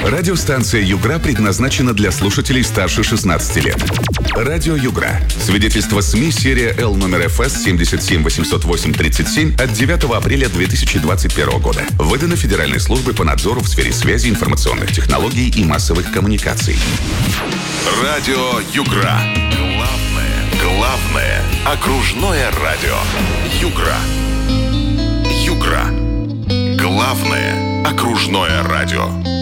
Радиостанция «Югра» предназначена для слушателей старше 16 лет. Радио «Югра». Свидетельство СМИ серия Л номер ФС 7780837 от 9 апреля 2021 года. Выдано Федеральной службой по надзору в сфере связи, информационных технологий и массовых коммуникаций. Радио «Югра». Главное окружное радио. «Югра». «Югра». Главное окружное радио.